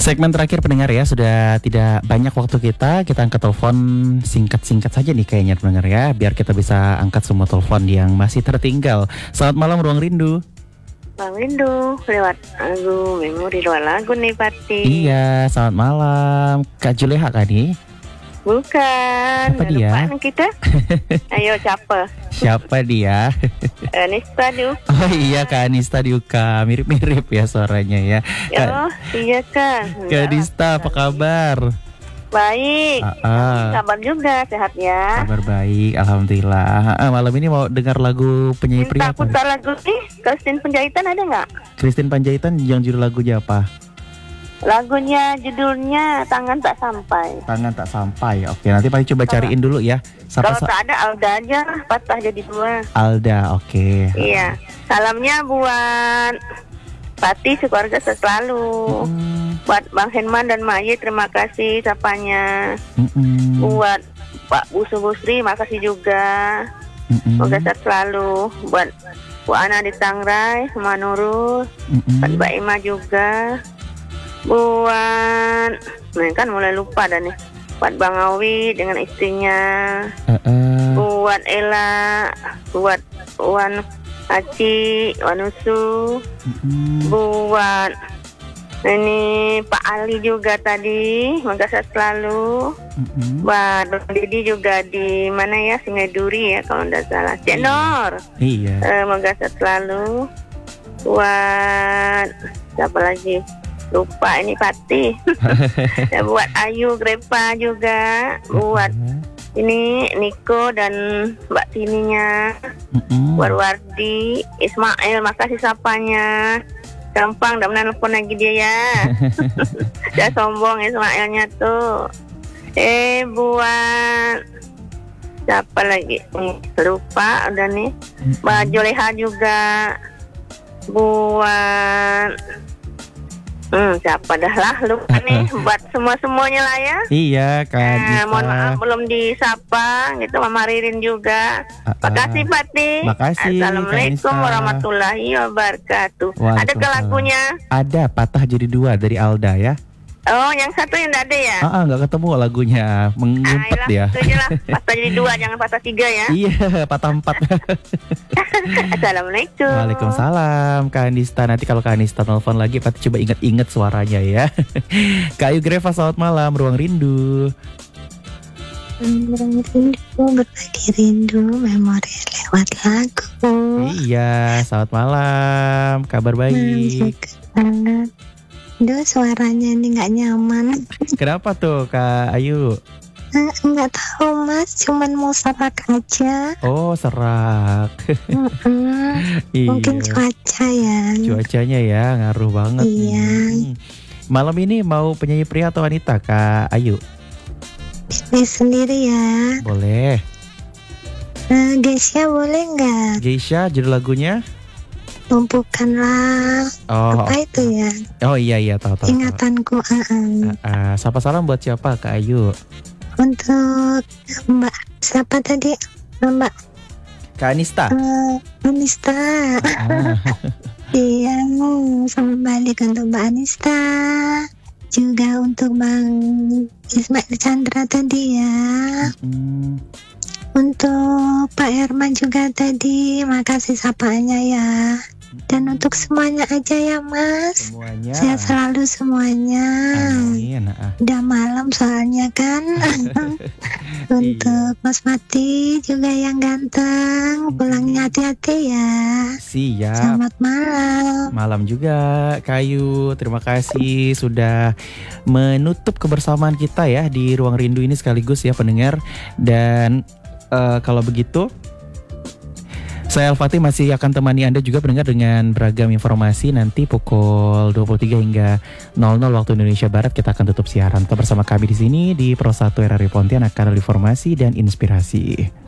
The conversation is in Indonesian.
Segmen terakhir pendengar ya, sudah tidak banyak waktu kita angkat telepon singkat-singkat saja nih kayaknya pendengar ya, biar kita bisa angkat semua telepon yang masih tertinggal. Selamat malam Ruang Rindu. Bang Rindu, lewat lagu memori lewat lagu nih Pati. Iya, selamat malam Kak Juleha kan nih? Bukan. Siapa dia? Lupa kita. Ayo siapa? Siapa dia? Anista Diuk. Oh iya Kak Anista Diuka, mirip-mirip ya suaranya ya. Oh iya kan. Kak Anista apa kabar? Baik. Kabar juga sehat ya. Kabar baik, alhamdulillah. Malam ini mau dengar lagu penyanyi pria apa? Putar lagu nih, Christine Panjaitan ada nggak? Christine Panjaitan yang judul lagunya apa? Lagunya judulnya Tangan Tak Sampai. Tangan Tak Sampai. Oke, nanti Pak coba cariin dulu ya. Kalau tak ada Alda aja, patah jadi dua. Alda, oke. Iya. Salamnya buat Pati sekeluarga selalu. Buat Bang Henman dan Maye, terima kasih sapanya. Buat Pak Busu Busri, makasih juga. Semoga sehat selalu. Buat Bu Ana di Tangrai, sama Nurul. Buat Mbak Ima juga. Buat, kan mulai lupa dah nih. Buat Bang Awi dengan istrinya. Buat Ella. Buat Wan Aci, Wanusu. Buat ini Pak Ali juga tadi, semoga sehat selalu. Buat Bang Didi juga di mana ya, Sungai Duri ya kalau tidak salah. Cendor. Iya. Semoga sehat selalu. Buat siapa lagi? Lupa ini Pati. Buat Ayu Grepa juga. Buat ini Niko dan Mbak Tininya. Buat Wardi, Ismail, makasih sapanya. Gampang, dah menelpon lagi dia ya. Dia sombong Ismailnya tuh. Buat siapa lagi? Lupa udah nih. Mbak Joleha juga. Buat siapa dah lah lupa nih. Buat semua-semuanya lah ya. Iya kan. Mohon maaf belum disapa gitu. Mama Ririn juga. Makasih Pati. Makasih. Assalamualaikum warahmatullahi wabarakatuh. Ada ke lagunya? Ada, Patah Jadi Dua dari Alda ya. Oh, yang satu yang tidak ada ya? Nggak ketemu lagunya, mengumpet dia. Itu aja lah, patah jadi dua, jangan patah tiga ya. Iya, patah 4. Assalamualaikum. Waalaikumsalam Kak Anista. Nanti kalau Kak Anista telepon lagi, Pati coba inget-inget suaranya ya. Kak Ayu Greva, selamat malam, Ruang Rindu. Ruang Rindu, berbagi rindu, memori lewat lagu. Iya, selamat malam, kabar baik. Duh, suaranya ini nggak nyaman. Kenapa tuh Kak Ayu? Nggak tahu Mas, cuman mau serak aja. Oh, serak. Mungkin cuaca ya. Cuacanya ya ngaruh banget. Iya. Malam ini mau penyanyi pria atau wanita Kak Ayu? Pilih sendiri ya. Boleh. Geisha boleh nggak? Geisha, judul lagunya? Tumpukanlah. Apa itu ya? Oh iya tahu. Ingatanku. Sapa salam buat siapa Kak Ayu? Untuk Mbak siapa tadi? Mbak Kak Anista. Anista. Iya, selamat balik untuk Mbak Anista. Juga untuk Bang Ismail Chandra tadi ya. Untuk Pak Herman juga tadi, makasih sapanya ya. Dan untuk semuanya aja ya Mas. Semuanya. Sehat selalu semuanya. Amin. Udah malam soalnya kan. Untuk Mas Mati juga yang ganteng, pulangnya hati-hati ya. Siap. Selamat malam. Malam juga Kayu. Terima kasih sudah menutup kebersamaan kita ya di Ruang Rindu ini sekaligus ya pendengar. Dan kalau begitu saya Al-Fatih masih akan temani Anda juga pendengar dengan beragam informasi. Nanti pukul 23 hingga 00 waktu Indonesia Barat kita akan tutup siaran. Tetap bersama kami di sini di Pro 1 RRI Pontianak, kanal informasi dan inspirasi.